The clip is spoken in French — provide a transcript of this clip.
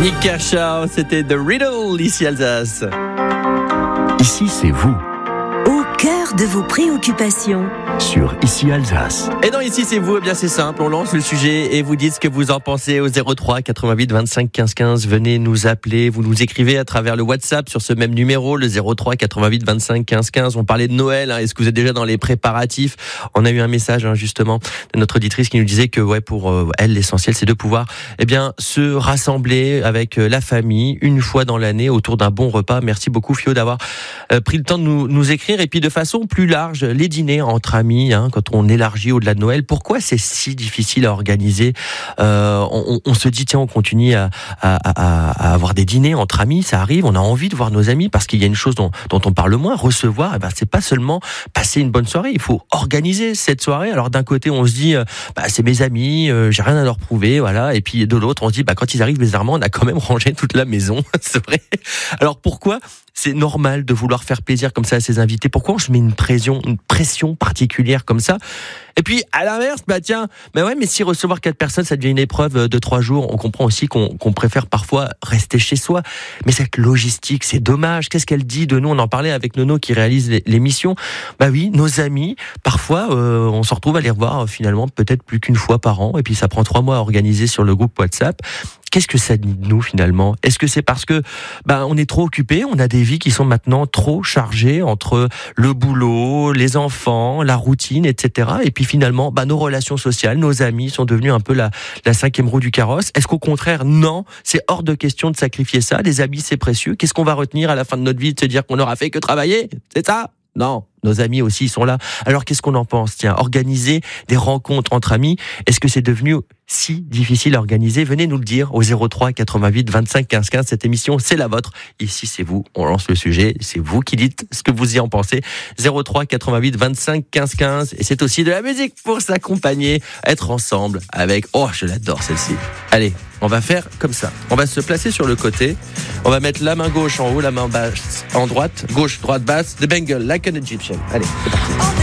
Nick Kershaw, c'était The Riddle, ici Alsace. Ici, c'est vous, Au cœur de vos préoccupations. sur Ici Alsace. Et dans Ici c'est vous, eh bien c'est simple, on lance le sujet et vous dites ce que vous en pensez au 03 88 25 15 15. Venez nous appeler, vous nous écrivez à travers le WhatsApp sur ce même numéro, le 03 88 25 15 15. On parlait de Noël, est-ce que vous êtes déjà dans les préparatifs? On a eu un message justement de notre auditrice qui nous disait que pour elle l'essentiel c'est de pouvoir se rassembler avec la famille une fois dans l'année autour d'un bon repas. Merci beaucoup Fio d'avoir pris le temps de nous écrire. Et puis de façon plus large, les dîners entre amis, quand on élargit au-delà de Noël, pourquoi c'est si difficile à organiser? On se dit tiens, on continue à avoir des dîners entre amis, ça arrive, on a envie de voir nos amis parce qu'il y a une chose dont on parle moins, recevoir, c'est pas seulement passer une bonne soirée, il faut organiser cette soirée. Alors d'un côté on se dit c'est mes amis, j'ai rien à leur prouver, voilà, et puis de l'autre on se dit quand ils arrivent bizarrement, on a quand même rangé toute la maison, c'est vrai. Alors pourquoi c'est normal de vouloir faire plaisir comme ça à ses invités? Pourquoi on se met une pression particulière comme ça? Et puis, à l'inverse, mais si recevoir 4 personnes, ça devient une épreuve de 3 jours, on comprend aussi qu'on préfère parfois rester chez soi. Mais cette logistique, c'est dommage. Qu'est-ce qu'elle dit de nous? On en parlait avec Nono qui réalise l'émission. Oui, nos amis, parfois, on se retrouve à les revoir finalement peut-être plus qu'une fois par an. Et puis, ça prend 3 mois à organiser sur le groupe WhatsApp. Qu'est-ce que ça dit de nous finalement? Est-ce que c'est parce que on est trop occupé, on a des vies qui sont maintenant trop chargées entre le boulot, les enfants, la routine, etc. Et puis finalement, nos relations sociales, nos amis sont devenus un peu la 5e roue du carrosse. Est-ce qu'au contraire, non, c'est hors de question de sacrifier ça? Les amis, c'est précieux. Qu'est-ce qu'on va retenir à la fin de notre vie, de se dire qu'on n'aura fait que travailler? C'est ça? Non, nos amis aussi, ils sont là. Alors qu'est-ce qu'on en pense? Tiens, organiser des rencontres entre amis, est-ce que c'est devenu si difficile à organiser? Venez nous le dire au 03 88 25 15 15. Cette émission, c'est la vôtre. Ici, c'est vous. On lance le sujet. C'est vous qui dites ce que vous y en pensez. 03 88 25 15 15. Et c'est aussi de la musique pour s'accompagner, être ensemble avec... Oh, je l'adore celle-ci. Allez, on va faire comme ça. On va se placer sur le côté. On va mettre la main gauche en haut, la main basse en droite. Gauche, droite, basse. The Bengal, like an Egyptian. Allez, c'est parti.